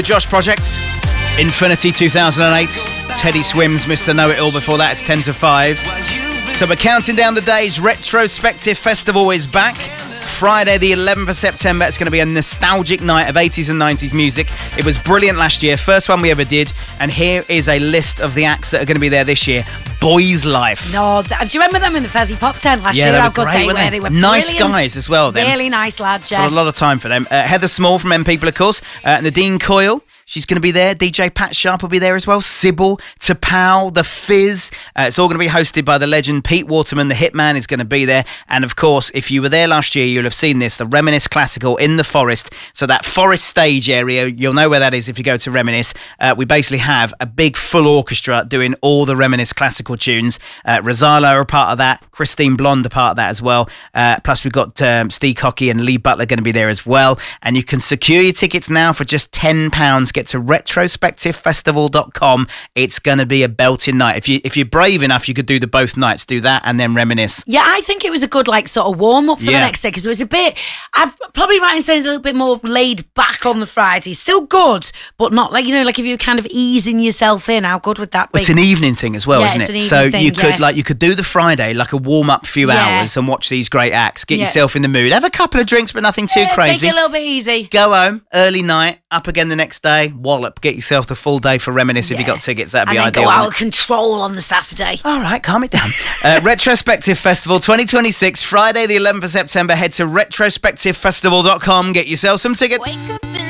Josh Project, Infinity 2008, Teddy Swims, Mr. Know-It-All. Before that, it's 10 to 5. So we're counting down the days. Retrospective Festival is back. Friday the 11th of September. It's going to be a nostalgic night of 80s and 90s music. It was brilliant last year, first one we ever did, and here is a list of the acts that are going to be there this year. Boys Life. No, do you remember them in the Fezzy Pop tent last year? They were How good great, they were. weren't They were nice brilliant. guys as well. Them. Really nice lads, yeah. Got a lot of time for them. Heather Small from M People, of course. Nadine Coyle. She's going to be there. DJ Pat Sharp will be there as well. Sybil, Tapao, The Fizz. It's all going to be hosted by the legend Pete Waterman. The Hitman is going to be there. And of course, if you were there last year, you'll have seen this, the Reminisce Classical in the Forest. So that Forest stage area, you'll know where that is if you go to Reminisce. We basically have a big full orchestra doing all the Reminisce Classical tunes. Rosala are a part of that. Christine Blonde are part of that as well. Plus we've got Steve Cocky and Lee Butler going to be there as well. And you can secure your tickets now for just £10. Get to retrospectivefestival.com. It's going to be a belting night. If you're brave enough, you could do the both nights. Do that and then Reminisce. Yeah, I think it was a good sort of warm up for the next day, because it was a bit, I've probably right in saying it's a little bit more laid back on the Friday. Still good, but not like if you're kind of easing yourself in. How good would that be? It's an evening thing as well, isn't it's it? an evening So thing, you could do the Friday like a warm up few hours and watch these great acts. Get yourself in the mood. Have a couple of drinks, but nothing too crazy. Take it a little bit easy. Go home early night, up again the next day. Wallop. Get yourself the full day for Reminisce if you got tickets. That'd be ideal. And then go out of control on the Saturday. All right, calm it down. Retrospective Festival 2026, Friday the 11th of September. Head to retrospectivefestival.com. Get yourself some tickets.